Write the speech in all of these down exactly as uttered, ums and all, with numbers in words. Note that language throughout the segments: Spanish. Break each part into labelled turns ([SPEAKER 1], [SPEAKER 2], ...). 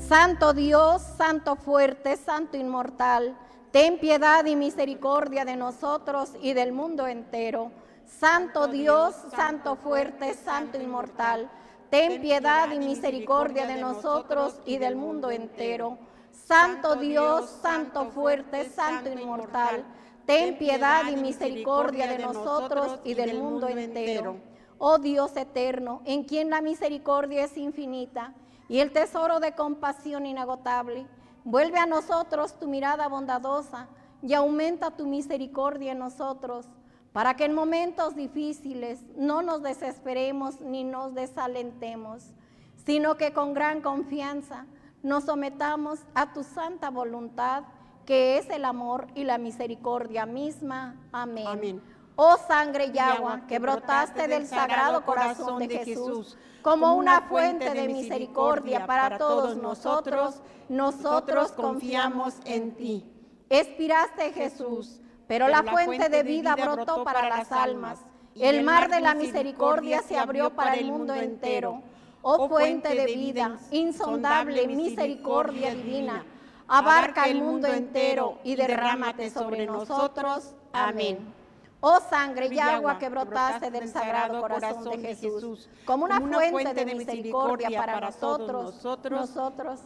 [SPEAKER 1] Santo Dios, Santo fuerte, Santo inmortal, ten piedad y misericordia de nosotros y del mundo entero. Santo Dios, Santo fuerte, Santo inmortal, ten piedad y misericordia de nosotros y del mundo entero. Santo Dios, Santo fuerte, Santo inmortal, ten piedad y misericordia de nosotros y del mundo entero. Oh Dios eterno, en quien la misericordia es infinita y el tesoro de compasión inagotable, vuelve a nosotros tu mirada bondadosa y aumenta tu misericordia en nosotros, para que en momentos difíciles no nos desesperemos ni nos desalentemos, sino que con gran confianza nos sometamos a tu santa voluntad, que es el amor y la misericordia misma. Amén. Amén. Oh sangre y agua que brotaste del sagrado corazón de Jesús, como una fuente de misericordia para todos nosotros, nosotros confiamos en ti. Expiraste, Jesús, pero la fuente de vida brotó para las almas. El mar de la misericordia se abrió para el mundo entero. Oh fuente de vida, insondable misericordia divina, abarca el mundo entero y derrámate sobre nosotros. Amén. Oh sangre y agua que brotaste del sagrado corazón de Jesús, como una fuente de misericordia para nosotros, nosotros,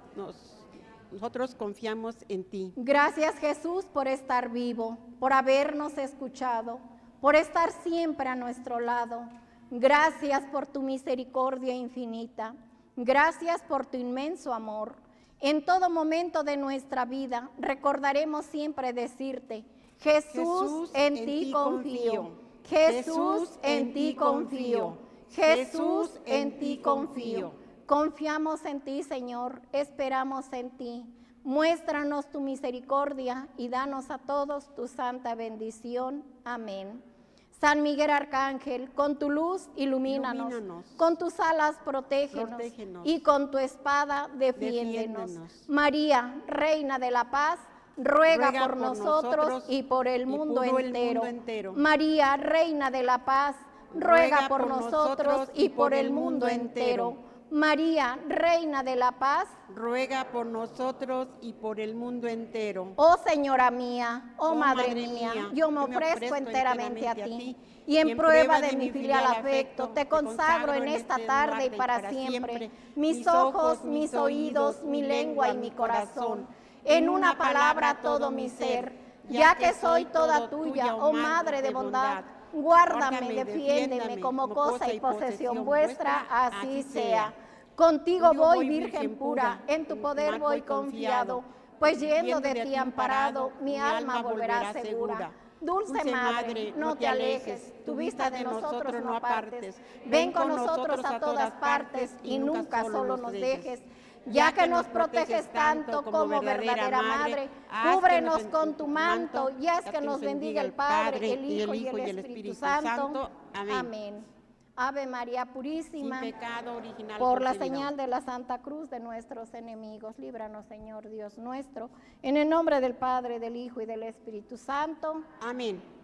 [SPEAKER 2] nosotros confiamos en ti.
[SPEAKER 1] Gracias, Jesús, por estar vivo, por habernos escuchado, por estar siempre a nuestro lado. Gracias por tu misericordia infinita. Gracias por tu inmenso amor. En todo momento de nuestra vida recordaremos siempre decirte: Jesús, Jesús en, en ti confío. confío. Jesús, en ti confío. Jesús, en ti confío. Confiamos en ti, Señor, esperamos en ti. Muéstranos tu misericordia y danos a todos tu santa bendición. Amén. San Miguel Arcángel, con tu luz ilumínanos, ilumínanos. Con tus alas protégenos, protégenos. Y con tu espada defiéndenos. defiéndenos. María, Reina de la Paz, ruega, ruega por, por nosotros, nosotros y por el, mundo, por entero. el mundo entero. María, Reina de la Paz, ruega, ruega por, por nosotros y por el mundo entero. entero. María, Reina de la Paz,
[SPEAKER 2] ruega por nosotros y por el mundo entero.
[SPEAKER 1] Oh Señora mía, oh, oh Madre, Madre mía, mía, yo me ofrezco, ofrezco enteramente, enteramente a ti, y en prueba de mi filial afecto, te consagro en esta tarde y para siempre mis ojos, mis oídos, mi lengua y mi corazón, en una palabra todo mi ser, ya que soy toda tuya, oh Madre de bondad. Guárdame, defiéndeme como cosa y posesión vuestra, así sea. Contigo voy, Virgen pura, en tu poder voy confiado, pues yendo de ti amparado, mi alma volverá segura. Dulce Madre, no te alejes, tu vista de nosotros no apartes. Ven con nosotros a todas partes y nunca solo nos dejes. Ya que nos proteges tanto como verdadera Madre, cúbrenos con tu manto y haz que nos bendiga el Padre, el Hijo y el Espíritu Santo. Amén. Ave María Purísima,
[SPEAKER 2] sin pecado original
[SPEAKER 1] por la señal de la Santa Cruz de nuestros enemigos, líbranos, Señor Dios nuestro, en el nombre del Padre, del Hijo y del Espíritu Santo.
[SPEAKER 2] Amén.